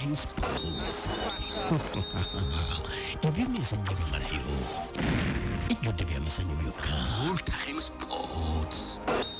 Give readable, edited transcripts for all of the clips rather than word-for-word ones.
Time Sports. Iby'imizanyo bimarayo. Ijjudde by'emizanyo byokka. Full Time Sports.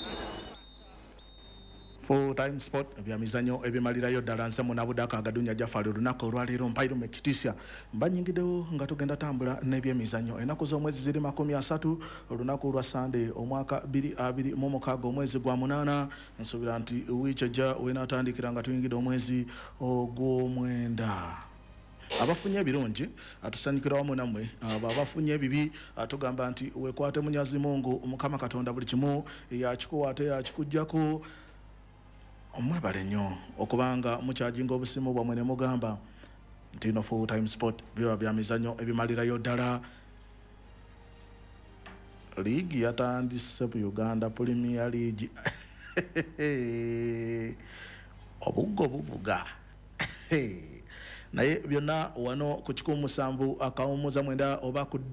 Full Time Sport byamizanyo ebimalirayo ddala nze munabudaka agadunya Jafari olunaku olwaleero mpairo mekitisia mbanyingidewo nga tugenda tambula n'ebyemizanyo ennaku z'omwezi ziri 30 olunaku lwa Sunday omwaka 2026 omwezi gwa 8 nsuubira nti wiiki ejja weenatandikira nga tuyingidde omwezi ogw'omwenda. Abafunye ebirungi atusanyukira wamu nammwe abafunye ebibi atugamba nti wekwate munyazi Mungu Mukama Katonda buli kimu yakikuwaate yakikujjako. Omwebale nnyo okubanga mukyajinga obusimu bwamwe ne mugamba nti no Full Time Sport biba byamizanyo ebimalirayo ddala. Liigi yatandise mu Uganda Premier League. Obuggo buvuga. Naye byonna wano ku 17 oba ku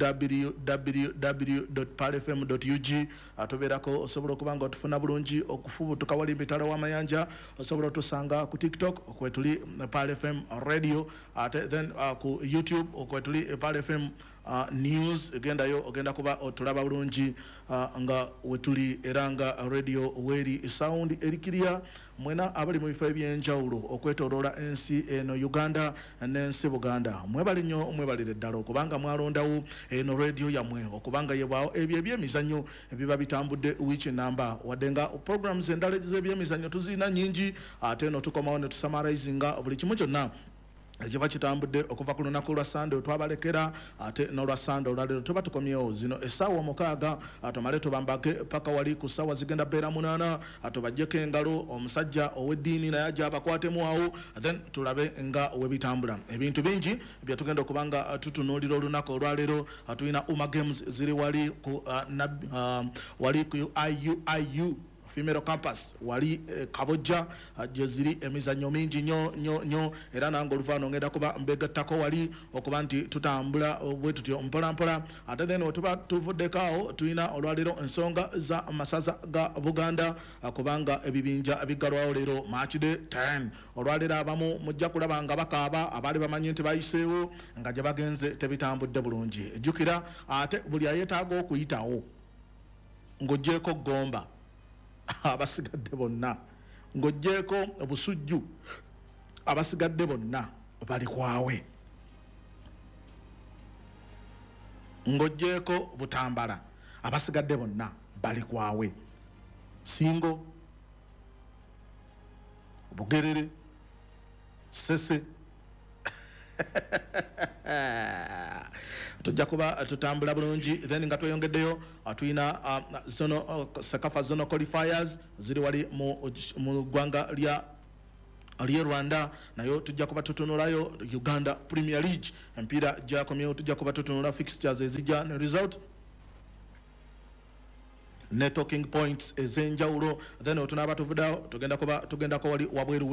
www.palfm.ug atoberako osobola okubanga otufuna bulungi okufubutuka wali mitala w'amayanja osobola otusanga ku TikTok okwetuli PalFM Radio ate then ku YouTube okwetuli PalFM News ogenda kuba otulaba bulungi nga wetuli eranga radio weri sound erikiria mwena abali mu bifo ebyenjawulo okwetoloola ensi eno Uganda n'ensi Buganda. Mwebali nnyo mwebalire ddala okubanga mwalondawo eno radio yamwe okubanga yebwawo ebyo ebyemizanyo ebiba bitambudde wiiki namba wadde nga programs endala z'ebyemizanyo tuzina nyingi ate no tukomawo ne tusamarizinga buli kimu kyonna ekiba kitambudde okuva ku lunaku lwa Sunday twabalekera ate n'olwa Sunday olwaleero tuba tukomyewo zino essaawa 6 atumale tubambake paka wali ku ssaawa zigenda beera 8 atubajjeko engalo omusajja ow'eddiini naye ajja abakwatemu awo then tulabe nga webitambula ebintu bingi bye tugenda okubanga tutunuulira olunaku olwaleero tulina Uma Games ziri wali ku IU Female Campus wali Kabojja gye ziri emizanyo mingi nyo era nange oluvaano ngenda kuba mbegattako wali okuba nti tutambula bwe tutyo mpolampola ate then otuba tuvuddekaawo tulina olwaleero ensonga za masaza ga Buganda kubanga ebibinja bigalwawo leero March day 10 olwaleero abamu mujja kulaba nga bakaaba abaali bamanyi nti bayiseewo nga gye bagenze tebitambudde bulungi. Ejjukira ate buli ayetaaga okuyitawo ng'oggyeko gomba abasigadde bonna ng'oggyeko obusujju abasigadde bonna bali kwawe ng'oggyeko butambala abasigadde bonna bali kwawe Singo Bugerere Sese tujja kuba tutambula bulungi then nga tweyongeddeyo tulina Sekafa Zone Qualifiers ziri wali mu ggwanga lya Rwanda nayo tujja kuba tutunulayo Uganda Premier League empiira gyakomyewo tujja kuba tutunula fixtures ezijja ne result ne talking points ez'enjawulo then otunaba tuvudawo tugenda ko wali wabweru